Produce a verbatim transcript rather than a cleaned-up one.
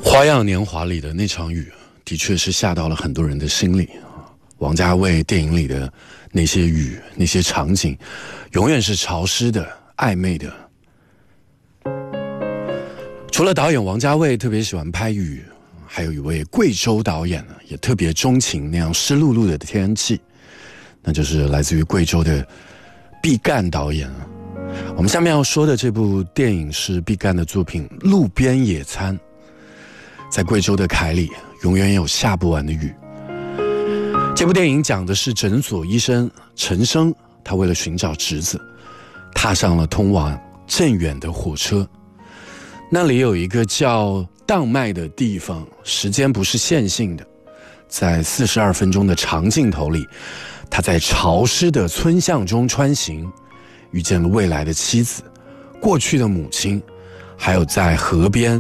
花样年华里的那场雨，的确是下到了很多人的心里。王家卫电影里的那些雨，那些场景，永远是潮湿的、暧昧的。除了导演王家卫特别喜欢拍雨，还有一位贵州导演呢，也特别钟情那样湿漉漉的天气，那就是来自于贵州的毕赣导演啊。我们下面要说的这部电影是毕赣的作品《路边野餐》。在贵州的凯里，永远有下不完的雨。这部电影讲的是诊所医生陈生，他为了寻找侄子，踏上了通往镇远的火车。那里有一个叫当麦的地方，时间不是线性的，在四十二分钟的长镜头里，他在潮湿的村巷中穿行，遇见了未来的妻子、过去的母亲，还有在河边